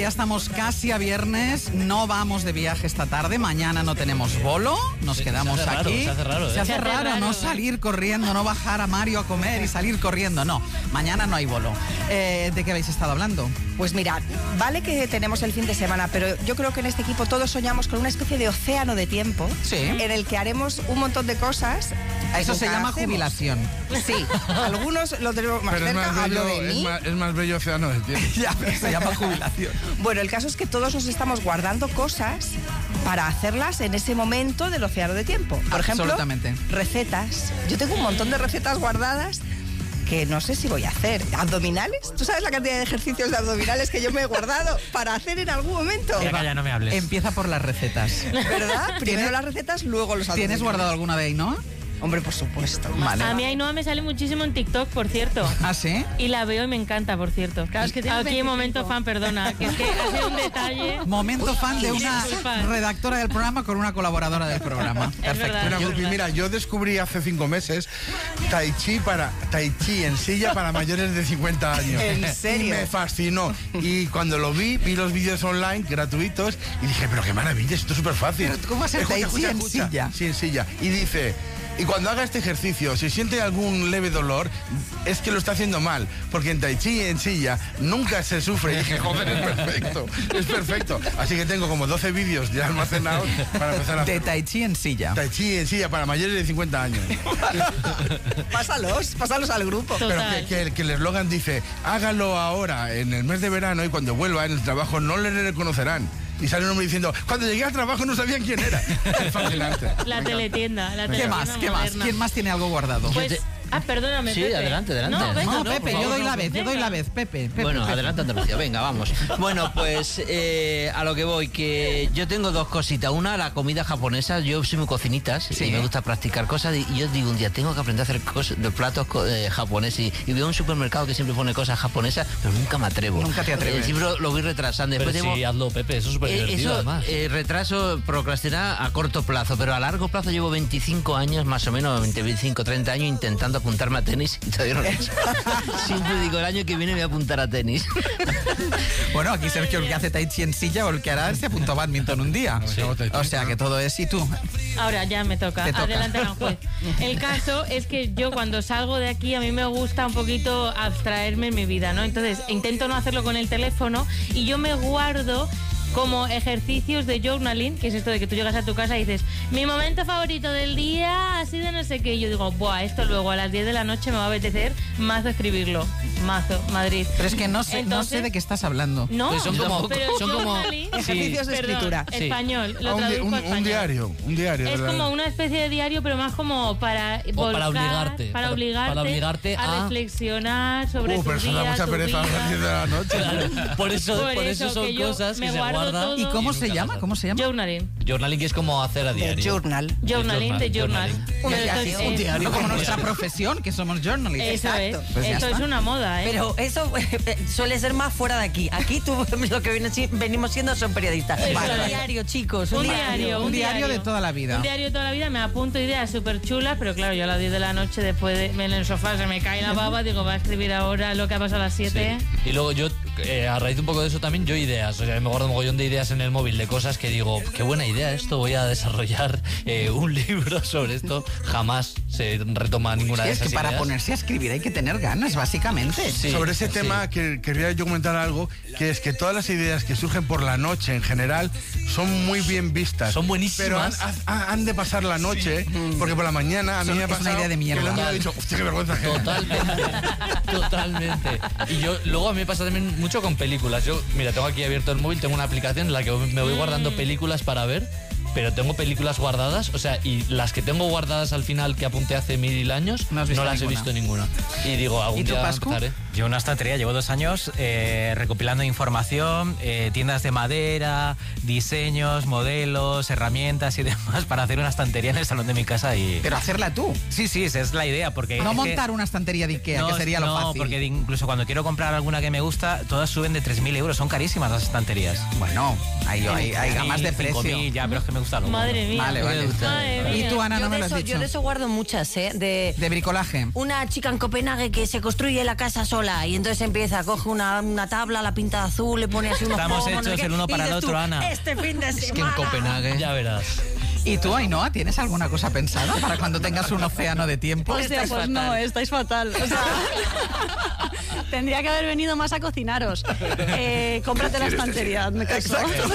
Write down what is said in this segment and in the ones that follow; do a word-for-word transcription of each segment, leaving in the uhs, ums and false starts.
Ya estamos casi a viernes, no vamos de viaje esta tarde, mañana no tenemos bolo, nos se, quedamos se aquí. Raro, se hace raro, ¿eh? Se hace se hace raro, raro no ¿eh? salir corriendo, no bajar a Mario a comer y salir corriendo, no. Mañana no hay bolo. Eh, ¿De qué habéis estado hablando? Pues mirad, vale que tenemos el fin de semana, pero yo creo que en este equipo todos soñamos con una especie de océano de tiempo Sí. en el que haremos un montón de cosas. Eso se nunca llama hacemos. jubilación. Sí, algunos lo tenemos más Pero es cerca, más, hablo bello, de es, mí. más, es más bello océano del tiempo. Ya, pero se llama jubilación. Bueno, el caso es que todos nos estamos guardando cosas para hacerlas en ese momento del océano de tiempo. Por ejemplo, Absolutamente. recetas. Yo tengo un montón de recetas guardadas que no sé si voy a hacer. ¿Abdominales? ¿Tú sabes la cantidad de ejercicios de abdominales que yo me he guardado para hacer en algún momento? Venga, ya no me hables. Empieza por las recetas. ¿Verdad? Primero ¿Tienes- las recetas, luego los abdominales. ¿Tienes guardado alguna de ahí, no? Hombre, por supuesto. Vale. A mí Ainhoa me sale muchísimo en TikTok, por cierto. ¿Ah, sí? Y la veo y me encanta, por cierto. Claro, es que tienes Aquí veinticinco. momento fan, perdona, que es que ha sido un detalle. Momento fan de una Disculpa. redactora del programa con una colaboradora del programa. Es verdad. Mira, es Gupi, verdad. mira, yo descubrí hace cinco meses Tai Chi para Tai Chi en silla para mayores de cincuenta años. ¿En serio? Y me fascinó. Y cuando lo vi, vi los vídeos online gratuitos y dije, pero qué maravilla, esto es súper fácil. Pero ¿cómo va a ser Tai Chi en silla? Sí, en silla. Y dice, y cuando haga este ejercicio, si siente algún leve dolor, es que lo está haciendo mal. Porque en Tai Chi en silla nunca se sufre. Y dije, joder, es perfecto. Es perfecto. Así que tengo como doce vídeos ya almacenados para empezar a De hacer Tai Chi en silla. Tai Chi en silla para mayores de cincuenta años. Pásalos, pásalos al grupo. Pero Total. que, que- que el eslogan dice, hágalo ahora, en el mes de verano, y cuando vuelva en el trabajo no le reconocerán. Y sale un hombre diciendo, cuando llegué al trabajo no sabían quién era. Es fascinante. La teletienda, la ¿Qué teletienda más? ¿Qué más? moderna. ¿Quién más tiene algo guardado? Pues, ah, perdóname, Sí, Pepe. adelante, adelante. No, venga, No, no, Pepe, por yo favor, doy la no, vez, yo doy venga. la vez, Pepe. Pepe Bueno, Pepe. adelante Andalucía, venga, vamos. Bueno, pues eh, a lo que voy, que yo tengo dos cositas. Una, la comida japonesa. Yo soy muy cocinitas Sí. y me gusta practicar cosas. Y yo digo un día, tengo que aprender a hacer cosas, de platos co- eh, japoneses. Y, y veo un supermercado que siempre pone cosas japonesas, pero nunca me atrevo. Nunca te atreves. Eh, siempre lo, lo voy retrasando. Pero Después sí, tengo- hazlo, Pepe, eso es súper eh, divertido, eso, además. eh, retraso, procrastinar a corto plazo, pero a largo plazo llevo veinticinco años, más o menos, veinte, veinticinco, treinta años intentando apuntarme a tenis y todavía no lo he hecho. Siempre digo, el año que viene me voy a apuntar a tenis. Bueno, aquí Sergio el que hace Tai Chi en silla o el que hará se apuntó a badminton un día. Sí. O sea que todo es... ¿Y tú? Ahora ya me toca. Te toca. Adelante, Aranjuez. El caso es que yo cuando salgo de aquí a mí me gusta un poquito abstraerme en mi vida, ¿no? Entonces intento no hacerlo con el teléfono y yo me guardo como ejercicios de journaling, que es esto de que tú llegas a tu casa y dices, mi momento favorito del día, así de no sé qué. Y yo digo, buah, esto luego a las diez de la noche me va a apetecer mazo escribirlo. Mazo, Madrid. Pero es que no sé, no Entonces- sé de qué estás hablando. No, Pues son como- pero son como- journaling- Ejercicios de Perdón, escritura. Sí. español, Ah, lo un, di- traduzco un- a un español. diario, un diario. Es de la- como una especie de diario, pero más como para O para volcar, obligarte, para, para- obligarte, para obligarte a, a- reflexionar sobre Uh, tu pero eso da día, mucha tu pereza a las diez de vida. la noche. Claro, por eso, Por por eso eso son que yo cosas me que se guardo guardan. todo. ¿Y cómo y se nunca llama? las ¿Cómo se llama? Journaling. Journaling es como hacer a De diario. journal. Journaling de journal. journaling. Pero Un esto es- diario, un eh, diario como nuestra profesión, que somos journalists. Eso es. Pues ya Esto está. es una moda, ¿eh? Pero eso eh, suele ser más fuera de aquí. Aquí tú lo que viene, si- venimos siendo son periodistas. Eso Un es. diario, chicos. un diario, un diario de toda la vida. Un diario de toda la vida, me apunto ideas súper chulas, pero claro, yo a las diez de la noche, después de, en el sofá se me cae la baba, digo, va a escribir ahora lo que ha pasado a las siete. Sí. Y luego yo, eh, a raíz de un poco de eso también, yo ideas. O sea, me guardo un mogollón de ideas en el móvil, de cosas que digo, qué buena idea esto, voy a desarrollar eh, un libro sobre esto. Jamás se retoma ninguna de Es esas que para ideas. ponerse a escribir hay que tener ganas, básicamente. Sí, Sobre ese sí. tema que quería yo comentar algo, que es que todas las ideas que surgen por la noche en general son muy bien vistas. Son buenísimas. Pero han, han- han de pasar la noche, porque por la mañana a mí Son- me ha es una pasado idea de mierda. que el hombre ha Total. dicho, hostia, qué vergüenza ajena". Totalmente, totalmente. Y yo, luego a mí me pasa también mucho con películas. Yo, mira, tengo aquí abierto el móvil, tengo una aplicación en la que me voy guardando películas para ver, pero tengo películas guardadas, o sea, y las que tengo guardadas al final que apunté hace mil años, No no, has visto las ninguna. he visto ninguna. Y digo, algún ¿Y tú, día Pascu? empezaré. Yo una estantería, llevo dos años eh, recopilando información, eh, tiendas de madera, diseños, modelos, herramientas y demás para hacer una estantería en el salón de mi casa y... Pero hacerla tú. Sí, sí, esa es la idea, porque... No es que- montar una estantería de Ikea, no, que sería lo no, fácil. porque de- incluso cuando quiero comprar alguna que me gusta, todas suben de tres mil euros, son carísimas las estanterías. Bueno, hay, hay, hay gamas de precio. cinco mil, ya, pero es que me gusta lo Madre mía. Vale, vale. Madre ¿Y mía. tú, Ana, Yo no me de lo has eso- dicho? Yo de eso guardo muchas, ¿eh? De De bricolaje. una chica en Copenhague que se construye la casa sola sola. Y entonces empieza, coge una, una tabla, la pinta de azul, le pone así unos Estamos pomos, no sé hechos qué, el uno y para el dices otro, tú, Ana. Este fin de Es que en semana. Copenhague... Ya verás. ¿Y tú, Ainhoa, tienes alguna cosa pensada para cuando tengas un océano de tiempo? Hostia, pues no, estáis fatal. O sea, tendría que haber venido más a cocinaros. Eh, cómprate la estantería, hazme caso.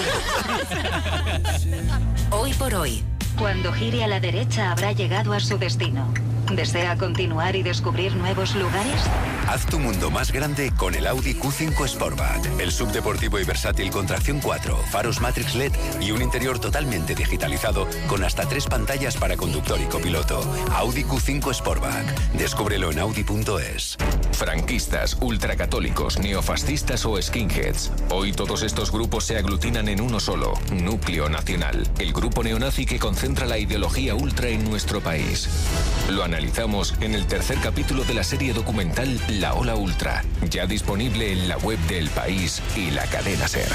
Hoy por hoy. Cuando gire a la derecha habrá llegado a su destino. ¿Desea continuar y descubrir nuevos lugares? Haz tu mundo más grande con el Audi Q cinco Sportback. El subdeportivo y versátil con tracción cuatro, faros Matrix L E D y un interior totalmente digitalizado con hasta tres pantallas para conductor y copiloto. Audi Q cinco Sportback. Descúbrelo en audi punto es. Franquistas, ultracatólicos, neofascistas o skinheads. Hoy todos estos grupos se aglutinan en uno solo, Núcleo Nacional, el grupo neonazi que concentra la ideología ultra en nuestro país. Lo analizamos en el tercer capítulo de la serie documental La Ola Ultra, ya disponible en la web de El País y la cadena SER.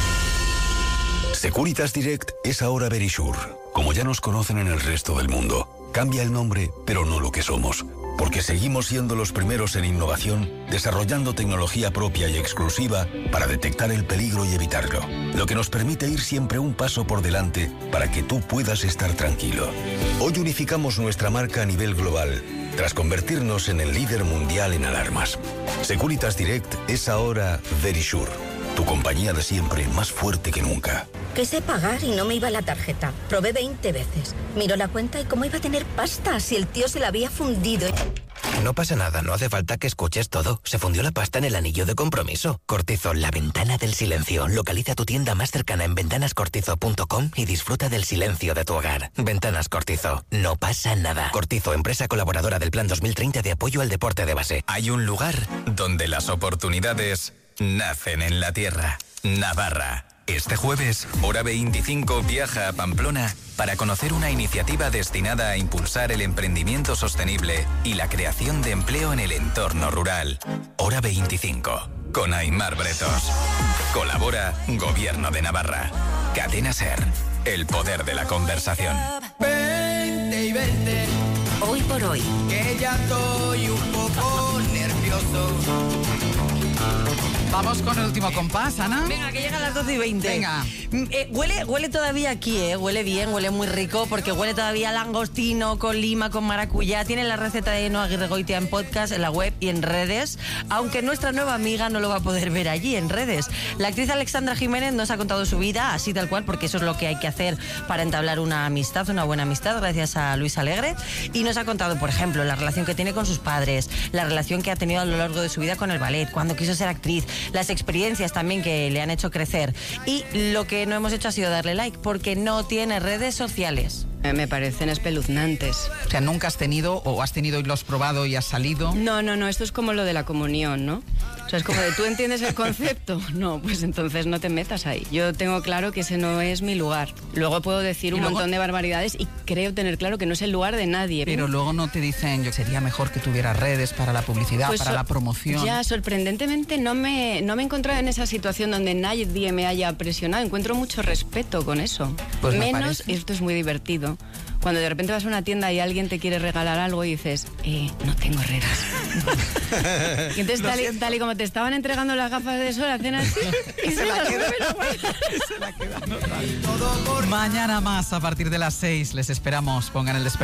Securitas Direct es ahora Verisure. Como ya nos conocen en el resto del mundo, cambia el nombre, pero no lo que somos. Porque seguimos siendo los primeros en innovación, desarrollando tecnología propia y exclusiva para detectar el peligro y evitarlo. Lo que nos permite ir siempre un paso por delante para que tú puedas estar tranquilo. Hoy unificamos nuestra marca a nivel global, tras convertirnos en el líder mundial en alarmas. Securitas Direct es ahora Verisure, tu compañía de siempre más fuerte que nunca. Que sé pagar y no me iba la tarjeta. Probé veinte veces. Miro la cuenta y cómo iba a tener pasta si el tío se la había fundido. No pasa nada, no hace falta que escuches todo. Se fundió la pasta en el anillo de compromiso. Cortizo, la ventana del silencio. Localiza tu tienda más cercana en ventanas cortizo punto com y disfruta del silencio de tu hogar. Ventanas Cortizo, no pasa nada. Cortizo, empresa colaboradora del Plan dos mil treinta de apoyo al deporte de base. Hay un lugar donde las oportunidades nacen en la tierra. Navarra. Este jueves, Hora veinticinco viaja a Pamplona para conocer una iniciativa destinada a impulsar el emprendimiento sostenible y la creación de empleo en el entorno rural. Hora veinticinco, con Aimar Bretos. Colabora Gobierno de Navarra. Cadena SER, el poder de la conversación. Vente y vente. Hoy por hoy. Que ya estoy un poco nervioso. Vamos con el último compás, Ana. Venga, que llega a las doce y veinte. Venga. Eh, huele, huele todavía aquí, ¿eh? Huele bien, huele muy rico, porque huele todavía a langostino, con lima, con maracuyá. Tiene la receta de Ainhoa Aguirregoitia en podcast, en la web y en redes, aunque nuestra nueva amiga no lo va a poder ver allí, en redes. La actriz Alexandra Jiménez nos ha contado su vida, así tal cual, porque eso es lo que hay que hacer para entablar una amistad, una buena amistad, gracias a Luis Alegre. Y nos ha contado, por ejemplo, la relación que tiene con sus padres, la relación que ha tenido a lo largo de su vida con el ballet, cuando quiso ser actriz, las experiencias también que le han hecho crecer. Y lo que no hemos hecho ha sido darle like, porque no tiene redes sociales. Me parecen espeluznantes. O sea, ¿nunca has tenido o has tenido y lo has probado y has salido? No, no, no, esto es como lo de la comunión, ¿no? O sea, es como de, ¿tú entiendes el concepto? No, pues entonces no te metas ahí. Yo tengo claro que ese no es mi lugar. Luego puedo decir un luego, montón de barbaridades y creo tener claro que no es el lugar de nadie. Pero luego no te dicen, yo sería mejor que tuvieras redes para la publicidad, pues para so, la promoción. Ya, sorprendentemente no me, no me he encontrado en esa situación donde nadie me haya presionado. Encuentro mucho respeto con eso. Pues menos, esto es muy divertido, cuando de repente vas a una tienda y alguien te quiere regalar algo y dices, eh, no tengo redes. Y entonces tal y, tal y como te estaban entregando las gafas de sol, hacen así y, y se, se las vuelven a guardar. Se la queda. Mañana más a partir de las seis les esperamos. Pongan el despertador.